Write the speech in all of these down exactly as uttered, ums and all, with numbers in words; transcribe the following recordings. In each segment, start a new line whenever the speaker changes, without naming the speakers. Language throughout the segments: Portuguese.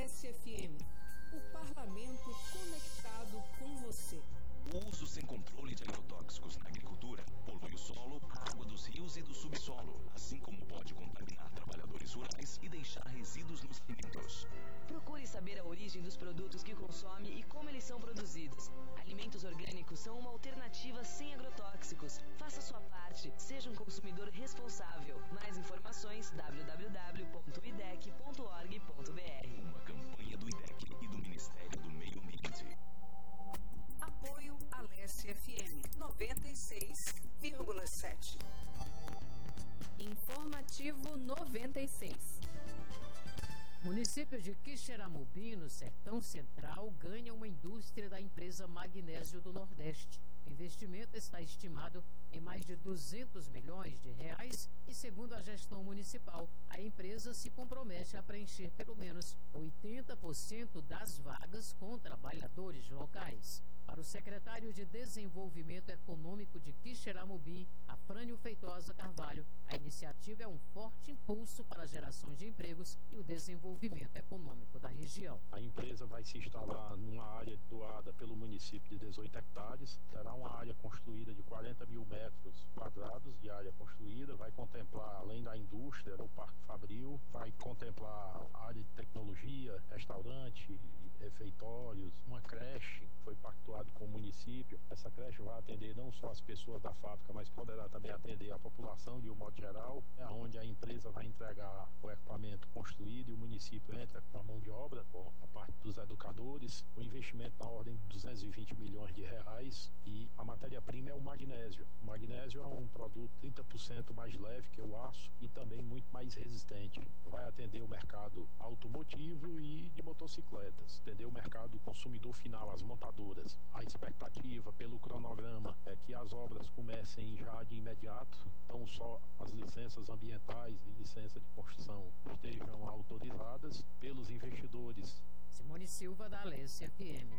Alesse F M, o parlamento conectado com você.
O uso sem controle de agrotóxicos na agricultura polui o solo, a água dos rios e do subsolo, assim como pode contaminar trabalhadores rurais e deixar resíduos nos alimentos.
Procure saber a origem dos produtos que consome e como eles são produzidos. Alimentos orgânicos são uma alternativa sem agrotóxicos. Faça sua parte, seja um consumidor responsável. Mais informações w w w ponto i d e c ponto org ponto b r.
Uma campanha do I D E C e do Ministério do Meio Ambiente.
Apoio Alesse F M noventa e seis vírgula sete. Informativo noventa e seis.
Município de Quixeramobim, no Sertão Central, ganha uma indústria da empresa Magnésio do Nordeste. O investimento está estimado em mais de duzentos milhões de reais e, segundo a gestão municipal, a empresa se compromete a preencher pelo menos oitenta por cento das vagas com trabalhadores locais. Para o secretário de Desenvolvimento Econômico de Quixeramobim, Afrânio Feitosa Carvalho, a iniciativa é um forte impulso para a geração de empregos e o desenvolvimento econômico da região.
A empresa vai se instalar numa área doada pelo município de dezoito hectares, terá uma área construída de quarenta mil metros quadrados de área construída, vai contemplar, além da indústria, o Parque Fabril, vai contemplar área de tecnologia, restaurante, refeitórios, uma creche, foi pactuado com o município. Essa creche vai atender não só as pessoas da fábrica, mas poderá também atender a população de um modo geral, é onde a empresa vai entregar o equipamento construído e o município entra com a mão de obra, com a parte dos educadores, o investimento na ordem de duzentos e vinte milhões de reais e a matéria-prima é o magnésio. O magnésio é um produto trinta por cento mais leve que o aço e também muito mais resistente. Vai atender o mercado automotivo e de motocicletas, atender o mercado consumidor final, as montadoras. A expectativa pelo cronograma é que as obras comecem já de imediato, então só as licenças ambientais e licença de construção estejam autorizadas pelos investidores.
Simone Silva, da Alesse F M.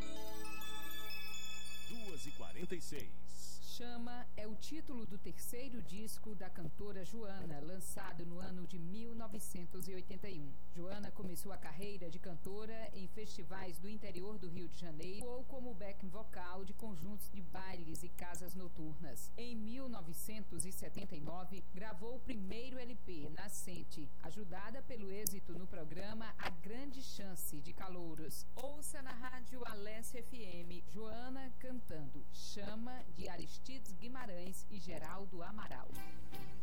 duas e quarenta e seis.
Chama é o título do terceiro disco da cantora Joana, lançado no ano de mil novecentos e oitenta e um. Joana começou a carreira de cantora em festivais do interior do Rio de Janeiro ou como backing vocal de conjuntos de bailes e casas noturnas. Em mil novecentos e setenta e nove, gravou o primeiro L P, Nascente, ajudada pelo êxito no programa A Grande Chance de Calouros. Ouça na rádio Alesse F M, Joana cantando Chama, de Aristides Guimarães e Geraldo Amaral.